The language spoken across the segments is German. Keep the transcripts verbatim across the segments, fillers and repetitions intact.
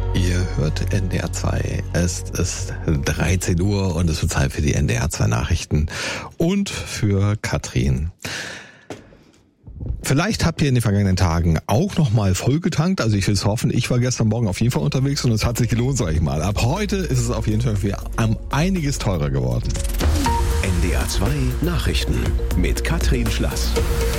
Ihr hört N D R zwei. Es ist dreizehn Uhr und es wird Zeit für die N D R zwei Nachrichten und für Katrin. Vielleicht habt ihr in den vergangenen Tagen auch noch mal vollgetankt. Also ich will es hoffen, ich war gestern Morgen auf jeden Fall unterwegs und es hat sich gelohnt, sag ich mal. Ab heute ist es auf jeden Fall wieder um einiges teurer geworden. N D R zwei Nachrichten mit Katrin Schlass.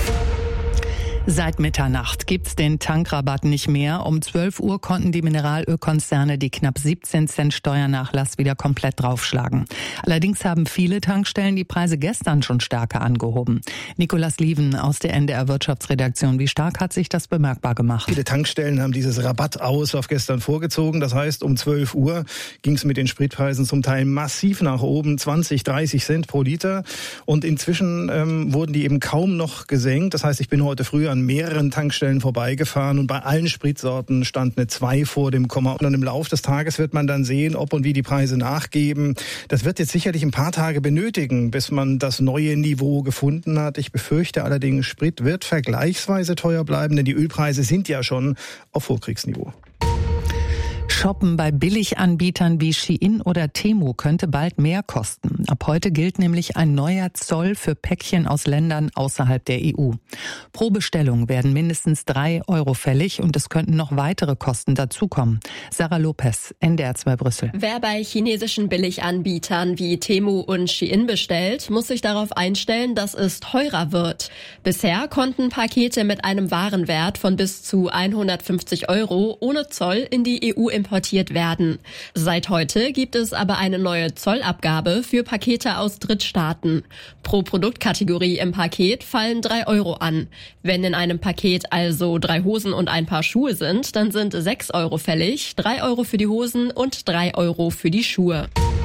Seit Mitternacht gibt's den Tankrabatt nicht mehr. Um zwölf Uhr konnten die Mineralölkonzerne die knapp siebzehn Cent Steuernachlass wieder komplett draufschlagen. Allerdings haben viele Tankstellen die Preise gestern schon stärker angehoben. Nikolas Lieven aus der N D R Wirtschaftsredaktion. Wie stark hat sich das bemerkbar gemacht? Viele Tankstellen haben dieses Rabatt aus auf gestern vorgezogen. Das heißt, um zwölf Uhr ging's mit den Spritpreisen zum Teil massiv nach oben, zwanzig, dreißig Cent pro Liter. Und inzwischen ähm, wurden die eben kaum noch gesenkt. Das heißt, ich bin heute früh an mehreren Tankstellen vorbeigefahren und bei allen Spritsorten stand eine zwei vor dem Komma. Und im Laufe des Tages wird man dann sehen, ob und wie die Preise nachgeben. Das wird jetzt sicherlich ein paar Tage benötigen, bis man das neue Niveau gefunden hat. Ich befürchte allerdings, Sprit wird vergleichsweise teuer bleiben, denn die Ölpreise sind ja schon auf Vorkriegsniveau. Shoppen bei Billiganbietern wie Shein oder Temu könnte bald mehr kosten. Ab heute gilt nämlich ein neuer Zoll für Päckchen aus Ländern außerhalb der E U. Pro Bestellung werden mindestens drei Euro fällig und es könnten noch weitere Kosten dazukommen. Sarah Lopez, N D R zwei Brüssel. Wer bei chinesischen Billiganbietern wie Temu und Shein bestellt, muss sich darauf einstellen, dass es teurer wird. Bisher konnten Pakete mit einem Warenwert von bis zu hundertfünfzig Euro ohne Zoll in die E U importiert werden. Seit heute gibt es aber eine neue Zollabgabe für Pakete aus Drittstaaten. Pro Produktkategorie im Paket fallen drei Euro an. Wenn in einem Paket also drei Hosen und ein Paar Schuhe sind, dann sind sechs Euro fällig, drei Euro für die Hosen und drei Euro für die Schuhe.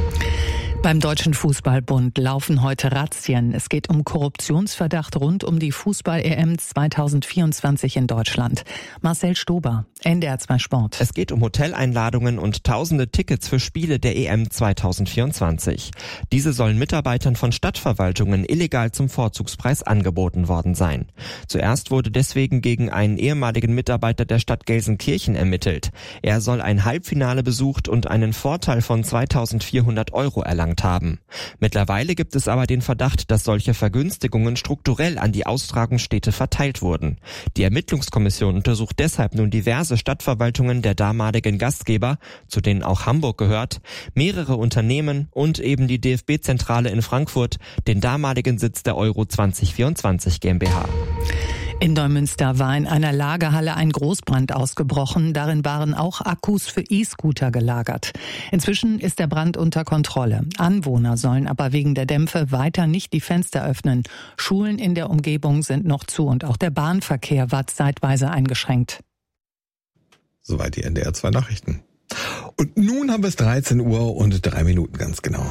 Beim Deutschen Fußballbund laufen heute Razzien. Es geht um Korruptionsverdacht rund um die Fußball-E M zweitausendvierundzwanzig in Deutschland. Marcel Stober, N D R zwei Sport. Es geht um Hoteleinladungen und tausende Tickets für Spiele der E M zweitausendvierundzwanzig. Diese sollen Mitarbeitern von Stadtverwaltungen illegal zum Vorzugspreis angeboten worden sein. Zuerst wurde deswegen gegen einen ehemaligen Mitarbeiter der Stadt Gelsenkirchen ermittelt. Er soll ein Halbfinale besucht und einen Vorteil von zweitausendvierhundert Euro erlangt haben. Mittlerweile gibt es aber den Verdacht, dass solche Vergünstigungen strukturell an die Austragungsstädte verteilt wurden. Die Ermittlungskommission untersucht deshalb nun diverse Stadtverwaltungen der damaligen Gastgeber, zu denen auch Hamburg gehört, mehrere Unternehmen und eben die D F B-Zentrale in Frankfurt, den damaligen Sitz der Euro zweitausendvierundzwanzig GmbH. In Neumünster war in einer Lagerhalle ein Großbrand ausgebrochen. Darin waren auch Akkus für E-Scooter gelagert. Inzwischen ist der Brand unter Kontrolle. Anwohner sollen aber wegen der Dämpfe weiter nicht die Fenster öffnen. Schulen in der Umgebung sind noch zu und auch der Bahnverkehr war zeitweise eingeschränkt. Soweit die N D R zwei Nachrichten. Und nun haben wir es dreizehn Uhr und drei Minuten ganz genau.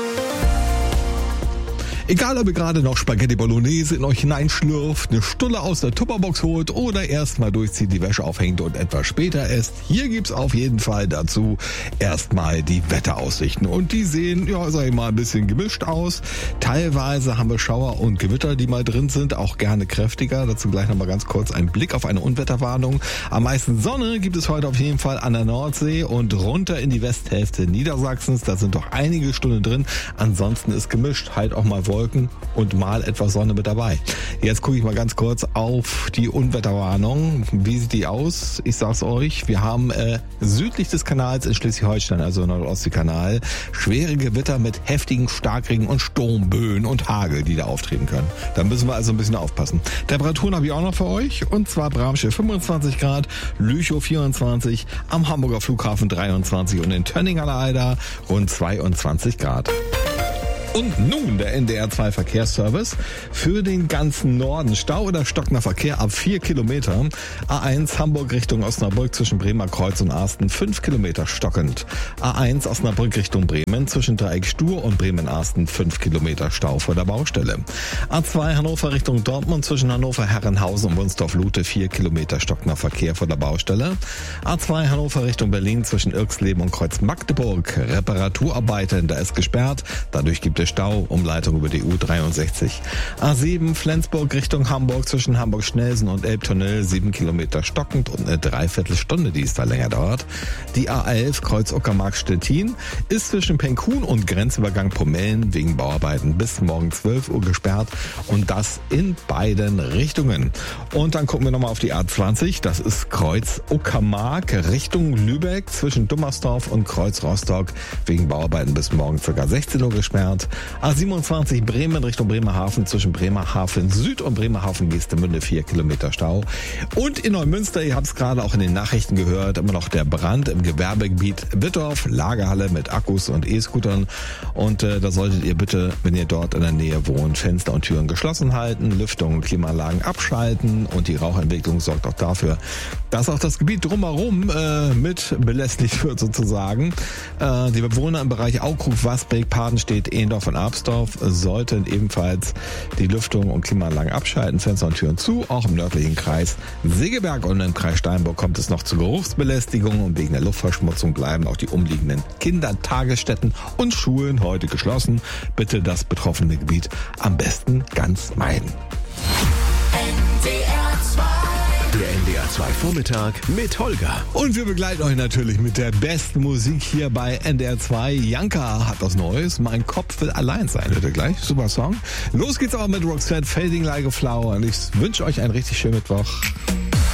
Egal, ob ihr gerade noch Spaghetti Bolognese in euch hineinschlürft, eine Stulle aus der Tupperbox holt oder erstmal durchzieht, die Wäsche aufhängt und etwas später esst, hier gibt's auf jeden Fall dazu erstmal die Wetteraussichten. Und die sehen, ja, sag ich mal, ein bisschen gemischt aus. Teilweise haben wir Schauer und Gewitter, die mal drin sind, auch gerne kräftiger. Dazu gleich nochmal ganz kurz ein Blick auf eine Unwetterwarnung. Am meisten Sonne gibt es heute auf jeden Fall an der Nordsee und runter in die Westhälfte Niedersachsens. Da sind doch einige Stunden drin. Ansonsten ist gemischt, halt auch mal Wolken und mal etwas Sonne mit dabei. Jetzt gucke ich mal ganz kurz auf die Unwetterwarnung. Wie sieht die aus? Ich sag's euch, wir haben äh, südlich des Kanals in Schleswig-Holstein, also Nordostseekanal, schwere Gewitter mit heftigen Starkregen und Sturmböen und Hagel, die da auftreten können. Da müssen wir also ein bisschen aufpassen. Temperaturen habe ich auch noch für euch, und zwar Bramsche fünfundzwanzig Grad, Lüchow vierundzwanzig, am Hamburger Flughafen dreiundzwanzig und in Tönning an der Eider rund zweiundzwanzig Grad. Und nun der N D R zwei Verkehrsservice für den ganzen Norden. Stau oder stockender Verkehr ab vier Kilometer. A eins Hamburg Richtung Osnabrück zwischen Bremer Kreuz und Arsten fünf Kilometer stockend. A eins Osnabrück Richtung Bremen zwischen Dreieck Stur und Bremen-Arsten fünf Kilometer Stau vor der Baustelle. A zwei Hannover Richtung Dortmund zwischen Hannover Herrenhausen und Wunsdorf-Lute vier Kilometer stockender Verkehr vor der Baustelle. A zwei Hannover Richtung Berlin zwischen Irksleben und Kreuz Magdeburg. Reparaturarbeiten, da ist gesperrt. Dadurch gibt es Kilometer Stau, Umleitung über die U dreiundsechzig. A sieben Flensburg Richtung Hamburg zwischen Hamburg-Schnelsen und Elbtunnel, sieben Kilometer stockend und eine Dreiviertelstunde, die es da länger dauert. Die A elf Kreuz Uckermark-Stettin ist zwischen Penkhuhn und Grenzübergang Pomellen wegen Bauarbeiten bis morgen zwölf Uhr gesperrt und das in beiden Richtungen. Und dann gucken wir nochmal auf die A zwanzig, das ist Kreuz Uckermark Richtung Lübeck zwischen Dummersdorf und Kreuz Rostock wegen Bauarbeiten bis morgen ca. sechzehn Uhr gesperrt. A siebenundzwanzig Bremen Richtung Bremerhaven zwischen Bremerhaven Süd und Bremerhaven Geestemünde vier Kilometer Stau. Und in Neumünster, ihr habt es gerade auch in den Nachrichten gehört, immer noch der Brand im Gewerbegebiet Wittorf, Lagerhalle mit Akkus und E-Scootern. Und äh, da solltet ihr bitte, wenn ihr dort in der Nähe wohnt, Fenster und Türen geschlossen halten, Lüftung und Klimaanlagen abschalten und die Rauchentwicklung sorgt auch dafür, dass auch das Gebiet drumherum äh, mit belästigt wird sozusagen. Äh, die Bewohner im Bereich Aukrug, Wasbeck, Padenstedt, Ehendorf und Absdorf sollten ebenfalls die Lüftung und Klimaanlagen abschalten, Fenster und Türen zu. Auch im nördlichen Kreis Segeberg und im Kreis Steinburg kommt es noch zu Geruchsbelästigung und wegen der Luftverschmutzung bleiben auch die umliegenden Kindertagesstätten und Schulen heute geschlossen. Bitte das betroffene Gebiet am besten ganz meiden. Der N D R zwei Vormittag mit Holger. Und wir begleiten euch natürlich mit der besten Musik hier bei N D R zwei. Janka hat was Neues. Mein Kopf will allein sein. Hört ihr gleich? Super Song. Los geht's aber mit Roxette, Fading Like a Flower. Und ich wünsche euch einen richtig schönen Mittwoch.